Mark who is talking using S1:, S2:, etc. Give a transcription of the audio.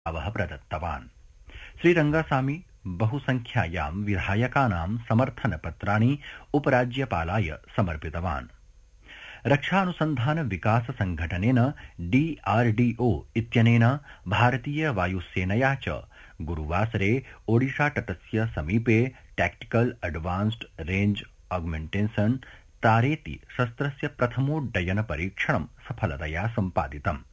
S1: आवह प्रदत्तवान्। श्रीरंगासामी बहुसंख्यायां विधायकानां समर्थनपत्राणि उपराज्यपालाय समर्पितवान्। रक्षानुसन्धान विकास संघटनेन DRDO इत्यनेन भारतीय वायुसेनया च गुरुवासरे ओडिशातटस्य समीपे टैक्टिकल एडवांस्ड रेंज ऑगमेंटेशन तारेति शस्त्रस्य प्रथमोड्डयन परीक्षणं सफलतया सम्पादितम्।